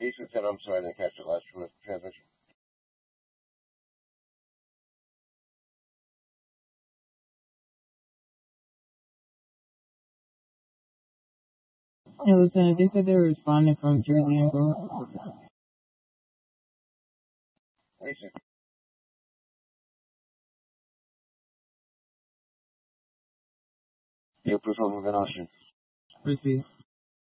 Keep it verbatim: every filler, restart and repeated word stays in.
Eastern ten, I'm sorry, I didn't catch the last transmission. Hey, Lieutenant, they said they were responding from Jersey and Grove. Eastern. Yo, por favor, ven Austin. Proceed.